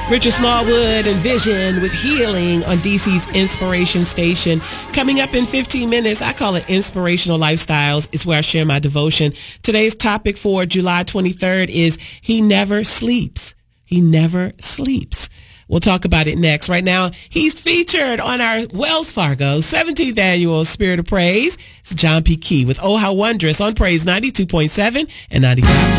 Richard Smallwood and Vision with Healing on DC's Inspiration Station. Coming up in 15 minutes, I call it Inspirational Lifestyles. It's where I share my devotion. Today's topic for July 23rd is He Never Sleeps. He never sleeps. We'll talk about it next. Right now, he's featured on our Wells Fargo 17th Annual Spirit of Praise. It's John P. Key with Oh How Wondrous on Praise 92.7 and 95.